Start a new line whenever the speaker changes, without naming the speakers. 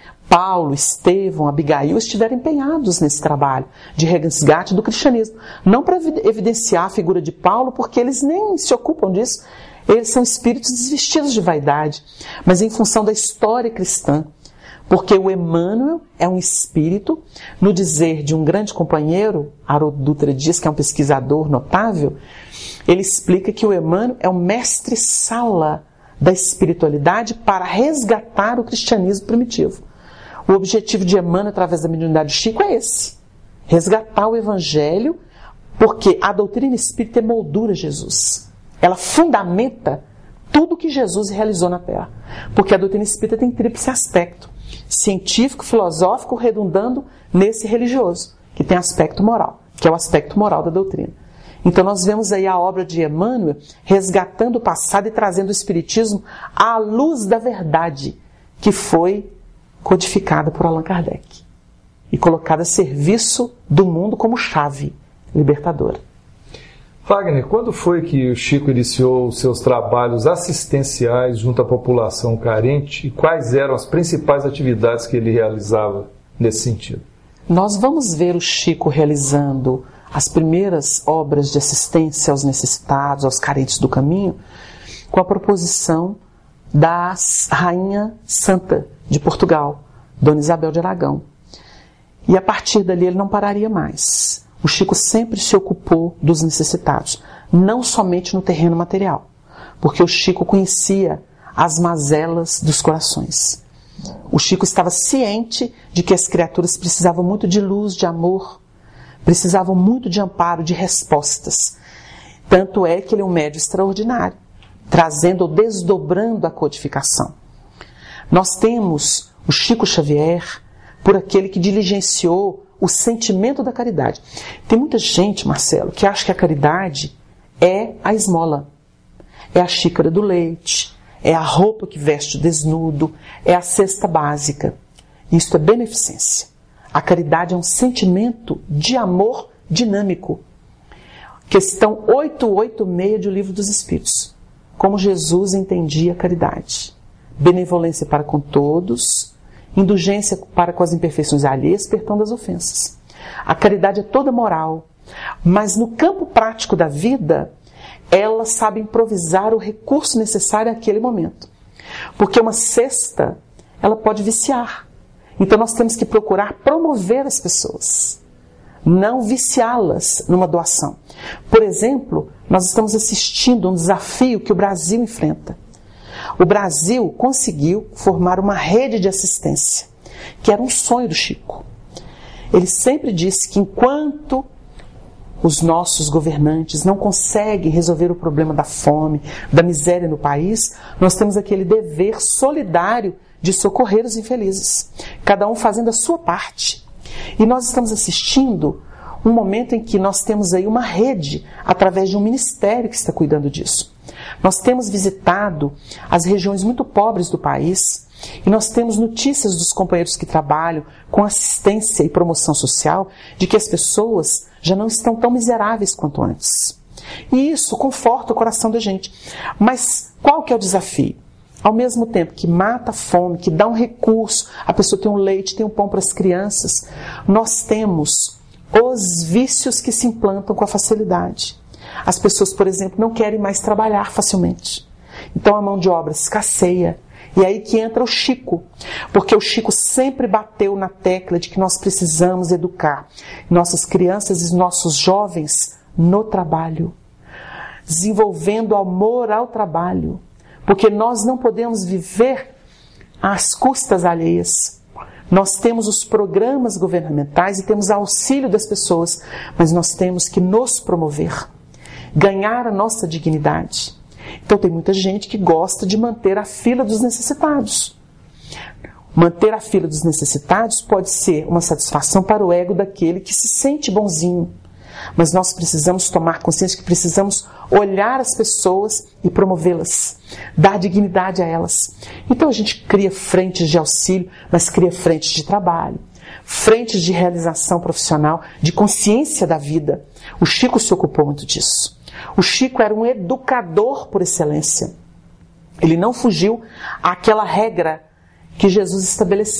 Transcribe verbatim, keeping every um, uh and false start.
Paulo, Estevão, Abigail estiveram empenhados nesse trabalho de resgate do cristianismo. Não para evidenciar a figura de Paulo, porque eles nem se ocupam disso. Eles são espíritos desvestidos de vaidade, mas em função da história cristã. Porque o Emmanuel é um espírito, no dizer de um grande companheiro, Haroldo Dutra Dias, que é um pesquisador notável, ele explica que o Emmanuel é o mestre-sala da espiritualidade para resgatar o cristianismo primitivo. O objetivo de Emmanuel, através da mediunidade de Chico, é esse. Resgatar o Evangelho, porque a doutrina espírita emoldura Jesus. Ela fundamenta tudo que Jesus realizou na Terra. Porque a doutrina espírita tem tríplice aspecto. Científico, filosófico, redundando nesse religioso, que tem aspecto moral, que é o aspecto moral da doutrina. Então nós vemos aí a obra de Emmanuel resgatando o passado e trazendo o espiritismo à luz da verdade, que foi codificada por Allan Kardec e colocada a serviço do mundo como chave libertadora.
Wagner, quando foi que o Chico iniciou os seus trabalhos assistenciais junto à população carente e quais eram as principais atividades que ele realizava nesse sentido?
Nós vamos ver o Chico realizando as primeiras obras de assistência aos necessitados, aos carentes do caminho, com a proposição da Rainha Santa de Portugal, Dona Isabel de Aragão. E a partir dali ele não pararia mais. O Chico sempre se ocupou dos necessitados, não somente no terreno material, porque o Chico conhecia as mazelas dos corações. O Chico estava ciente de que as criaturas precisavam muito de luz, de amor, precisavam muito de amparo, de respostas. Tanto é que ele é um médium extraordinário, trazendo ou desdobrando a codificação. Nós temos o Chico Xavier por aquele que diligenciou o sentimento da caridade. Tem muita gente, Marcelo, que acha que a caridade é a esmola, é a xícara do leite, é a roupa que veste o desnudo, é a cesta básica. Isto é beneficência. A caridade é um sentimento de amor dinâmico. Questão oitocentos e oitenta e seis do Livro dos Espíritos. Como Jesus entendia a caridade. Benevolência para com todos, indulgência para com as imperfeições alheias, perdão das ofensas. A caridade é toda moral, mas no campo prático da vida, ela sabe improvisar o recurso necessário àquele momento. Porque uma cesta, ela pode viciar. Então nós temos que procurar promover as pessoas, não viciá-las numa doação. Por exemplo, nós estamos assistindo um desafio que o Brasil enfrenta. O Brasil conseguiu formar uma rede de assistência, que era um sonho do Chico. Ele sempre disse que enquanto os nossos governantes não conseguem resolver o problema da fome, da miséria no país, nós temos aquele dever solidário de socorrer os infelizes, cada um fazendo a sua parte. E nós estamos assistindo um momento em que nós temos aí uma rede, através de um ministério que está cuidando disso. Nós temos visitado as regiões muito pobres do país e nós temos notícias dos companheiros que trabalham com assistência e promoção social de que as pessoas já não estão tão miseráveis quanto antes. E isso conforta o coração da gente. Mas qual que é o desafio? Ao mesmo tempo que mata a fome, que dá um recurso, a pessoa tem um leite, tem um pão para as crianças, nós temos os vícios que se implantam com a facilidade. As pessoas, por exemplo, não querem mais trabalhar facilmente. Então a mão de obra escasseia. E é aí que entra o Chico. Porque o Chico sempre bateu na tecla de que nós precisamos educar nossas crianças e nossos jovens no trabalho. Desenvolvendo amor ao trabalho. Porque nós não podemos viver às custas alheias. Nós temos os programas governamentais e temos auxílio das pessoas, mas nós temos que nos promover, ganhar a nossa dignidade. Então tem muita gente que gosta de manter a fila dos necessitados. Manter a fila dos necessitados pode ser uma satisfação para o ego daquele que se sente bonzinho. Mas nós precisamos tomar consciência que precisamos olhar as pessoas e promovê-las, dar dignidade a elas. Então a gente cria frentes de auxílio, mas cria frentes de trabalho, frentes de realização profissional, de consciência da vida. O Chico se ocupou muito disso. O Chico era um educador por excelência. Ele não fugiu àquela regra que Jesus estabeleceu.